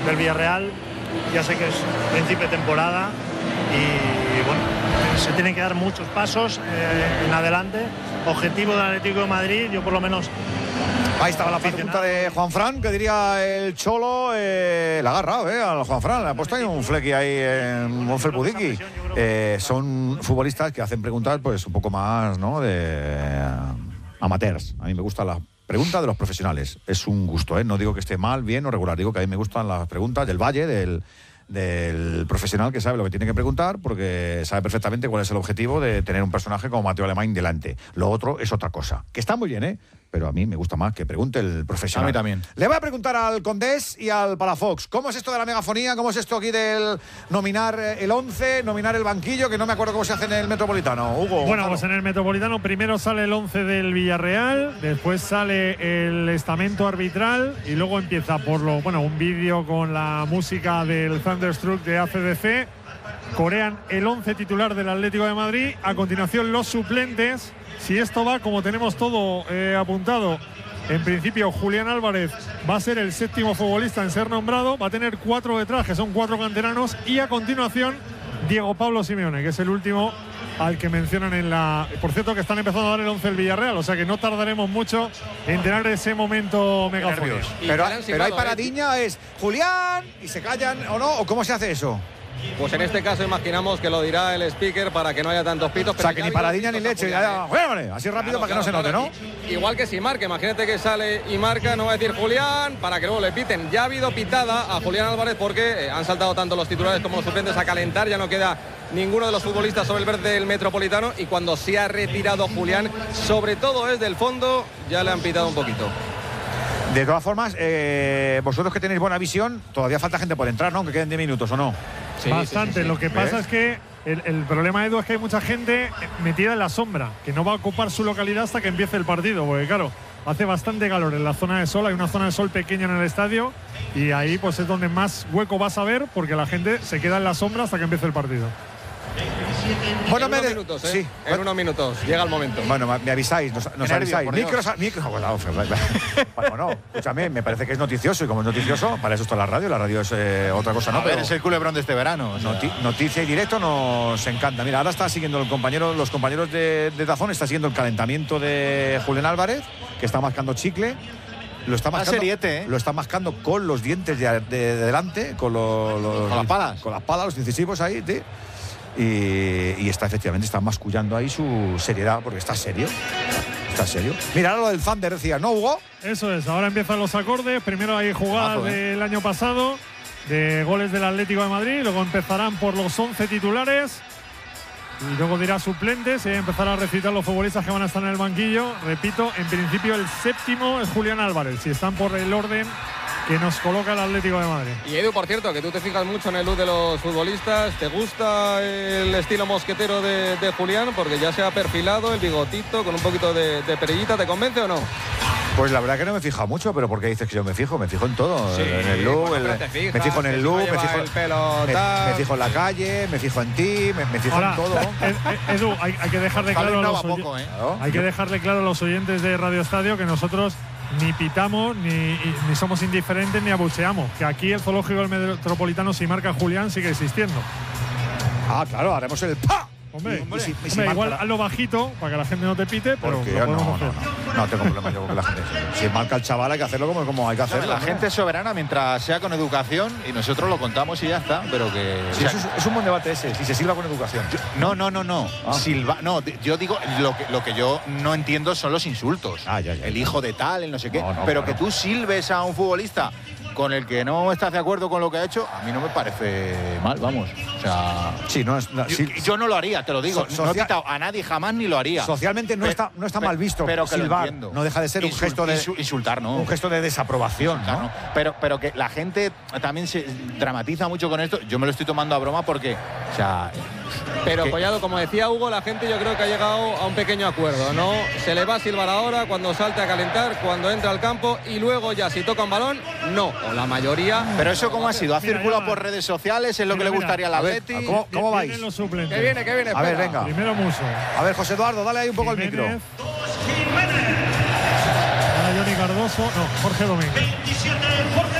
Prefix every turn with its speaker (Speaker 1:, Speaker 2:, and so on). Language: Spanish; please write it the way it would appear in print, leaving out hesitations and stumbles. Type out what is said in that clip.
Speaker 1: del Villarreal. Ya sé que es principio de temporada y bueno, se tienen que dar muchos pasos en adelante. Objetivo del Atlético de Madrid, yo por lo menos.
Speaker 2: Ahí estaba la pregunta de Juanfran, que diría el Cholo, le ha agarrado al Juanfran, le ha puesto ahí un flequi ahí en un felpudiki. Son futbolistas que hacen preguntas pues un poco más, ¿no?, de amateurs. A mí me gusta la pregunta de los profesionales, es un gusto, no digo que esté mal, bien o regular, digo que a mí me gustan las preguntas del Valle, del profesional que sabe lo que tiene que preguntar, porque sabe perfectamente cuál es el objetivo de tener un personaje como Mateo Alemán delante. Lo otro es otra cosa, que está muy bien, pero a mí me gusta más que pregunte el profesional.
Speaker 3: A mí también.
Speaker 2: Le voy a preguntar al Condés y al Palafox, ¿cómo es esto de la megafonía? ¿Cómo es esto aquí del nominar el 11, nominar el banquillo, que no me acuerdo cómo se hace en el Metropolitano? Hugo.
Speaker 1: Bueno, pues en el Metropolitano primero sale el 11 del Villarreal, después sale el estamento arbitral y luego empieza un vídeo con la música del Thunderstruck de ACDC. Corean el 11 titular del Atlético de Madrid. A continuación los suplentes. Si esto va como tenemos todo apuntado, en principio Julián Álvarez va a ser el séptimo futbolista en ser nombrado, va a tener 4 detrás, que son 4 canteranos, y a continuación Diego Pablo Simeone, que es el último al que mencionan en la... Por cierto, que están empezando a dar el 11 del Villarreal, o sea que no tardaremos mucho en tener ese momento megafónico.
Speaker 2: Pero hay paradiña, es Julián, y se callan, ¿o no? ¿O cómo se hace eso?
Speaker 4: Pues en este caso imaginamos que lo dirá el speaker para que no haya tantos pitos.
Speaker 2: O sea, que ni paradiña ni leche, así rápido para que no se note, ¿no?
Speaker 4: Igual que si marca, imagínate que sale y marca, no va a decir Julián, para que luego le piten. Ya ha habido pitada a Julián Álvarez porque han saltado tanto los titulares como los suplentes a calentar, ya no queda ninguno de los futbolistas sobre el verde del Metropolitano, y cuando se ha retirado Julián, sobre todo desde el fondo, ya le han pitado un poquito.
Speaker 2: De todas formas, vosotros que tenéis buena visión, todavía falta gente por entrar, ¿no? Aunque queden 10 minutos, ¿o no?
Speaker 1: Sí, bastante. Sí. Lo que pasa es que el problema, Edu, es que hay mucha gente metida en la sombra, que no va a ocupar su localidad hasta que empiece el partido, porque claro, hace bastante calor en la zona de sol, hay una zona de sol pequeña en el estadio y ahí pues es donde más hueco vas a ver, porque la gente se queda en la sombra hasta que empiece el partido.
Speaker 4: Bueno, en unos minutos, sí. En unos minutos, llega el momento.
Speaker 2: Bueno, me avisáis, nos avisáis. Bueno, no, escúchame, me parece que es noticioso, y como es noticioso, para eso está la radio es otra cosa, ¿no?
Speaker 3: Pero es el culebrón de este verano.
Speaker 2: Noticia y directo nos encanta. Mira, ahora está siguiendo los compañeros de Dazón, está siguiendo el calentamiento de Julián Álvarez, que está mascando chicle. Lo está mascando con los dientes de delante, con las palas. Con las palas, los incisivos ahí, tío. Y efectivamente está mascullando ahí su seriedad, porque está serio. Mira lo del Thunder, decía, ¿no, Hugo?
Speaker 1: Eso es, ahora empiezan los acordes. Primero hay jugadas del año pasado, de goles del Atlético de Madrid. Luego empezarán por los 11 titulares. Y luego dirá suplentes y empezará a recitar los futbolistas que van a estar en el banquillo. Repito, en principio el séptimo es Julián Álvarez, si están por el orden que nos coloca el Atlético de Madrid.
Speaker 4: Y Edu, por cierto, que tú te fijas mucho en el look de los futbolistas, ¿te gusta el estilo mosquetero de Julián? Porque ya se ha perfilado el bigotito con un poquito de perillita, ¿te convence o no?
Speaker 2: Pues la verdad que no me he fijado mucho, pero ¿por qué dices que yo me fijo? Me fijo en todo, sí, en el look, me fijo en el look, me fijo en la calle, me fijo en ti, me fijo en todo.
Speaker 1: Edu, hay que dejarle claro a los oyentes de Radio Estadio que nosotros ni pitamos, ni somos indiferentes, ni abucheamos. Que aquí el zoológico del Metropolitano, si marca Julián, sigue existiendo.
Speaker 2: Ah, claro, haremos el ¡pa!
Speaker 1: Hombre, igual hazlo bajito para que la gente no te pite, pero
Speaker 2: no tengo problema yo con que la gente. Si marca el chaval hay que hacerlo como hay que hacerlo.
Speaker 3: La gente es soberana mientras sea con educación, y nosotros lo contamos y ya está, pero que...
Speaker 2: Sí, es un buen debate ese, si se silba con educación.
Speaker 3: No. Yo digo, lo que yo no entiendo son los insultos. El hijo de tal, el no sé qué. Pero que tú silbes a un futbolista con el que no estás de acuerdo con lo que ha hecho, a mí no me parece mal, vamos. O sea, yo no lo haría, te lo digo. No he quitado a nadie jamás ni lo haría.
Speaker 2: Socialmente no está mal visto, pero silbar no deja de ser un gesto de
Speaker 3: insultar, ¿no?
Speaker 2: Un gesto de desaprobación, ¿no?
Speaker 3: Pero que la gente también se dramatiza mucho con esto. Yo me lo estoy tomando a broma porque, o sea,
Speaker 4: pero Collado, como decía Hugo, la gente yo creo que ha llegado a un pequeño acuerdo, ¿no? Se le va a silbar ahora cuando salte a calentar, cuando entra al campo, y luego ya si toca un balón, no. O la mayoría.
Speaker 3: Pero eso, ¿cómo ha sido? ¿Ha circulado por redes sociales? ¿Es lo que le gustaría a la Atleti?
Speaker 2: ¿Cómo vais?
Speaker 4: Que viene.
Speaker 2: A ver, venga.
Speaker 1: Primero Muso.
Speaker 2: A ver, José Eduardo, dale ahí un poco el micro.
Speaker 1: Ahora Johnny Cardoso. No, Jorge Domínguez.